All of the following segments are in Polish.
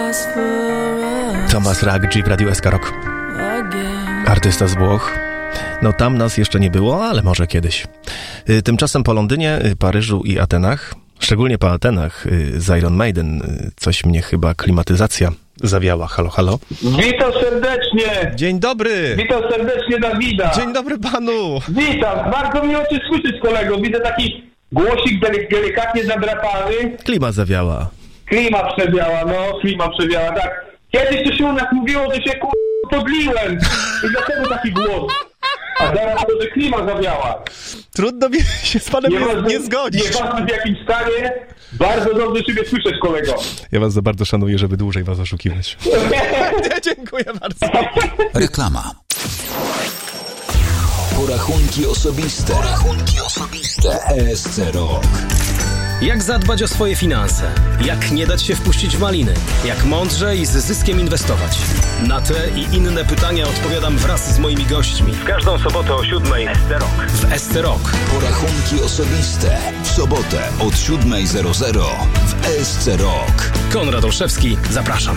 Thomas Raggi w Radiu SK Rock. Artysta z Włoch. No tam nas jeszcze nie było, ale może kiedyś. Tymczasem po Londynie, Paryżu i Atenach, szczególnie po Atenach z Iron Maiden, coś mnie chyba klimatyzacja zawiała. Halo, halo. Witam serdecznie. Dzień dobry. Witam serdecznie Dawida. Dzień dobry panu. Witam. Bardzo miło cię słyszeć, kolego. Widzę taki głosik delikatnie zadrapany. Klima zawiała. Klima przewiała, tak. Kiedyś to się u nas mówiło, że się podliłem. I dlatego taki głos. A zaraz to, że klima zawiała. Trudno mi się z panem nie zgodzić. Nieważne w jakim stanie, bardzo dobrze siebie słyszeć, kolego. Ja was za bardzo szanuję, żeby dłużej was oszukiwać. Dziękuję bardzo. Reklama. Porachunki osobiste. ESC Rock. Jak zadbać o swoje finanse? Jak nie dać się wpuścić w maliny? Jak mądrze i z zyskiem inwestować? Na te i inne pytania odpowiadam wraz z moimi gośćmi. W każdą sobotę o 7:00 w SC Rock. Porachunki osobiste. W sobotę od 7:00 w ESC Rock. Konrad Olszewski, zapraszam.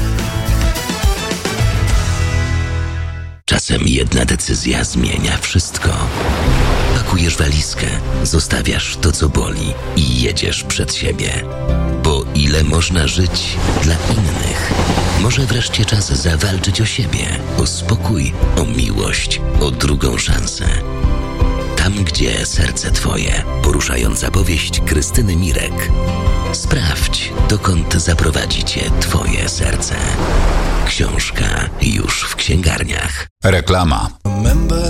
Czasem jedna decyzja zmienia wszystko. Pakujesz walizkę, zostawiasz to, co boli i jedziesz przed siebie. Bo ile można żyć dla innych? Może wreszcie czas zawalczyć o siebie, o spokój, o miłość, o drugą szansę. Tam, gdzie serce twoje. Poruszająca powieść Krystyny Mirek. Sprawdź, dokąd zaprowadzi cię twoje serce. Książka już w księgarniach. Reklama.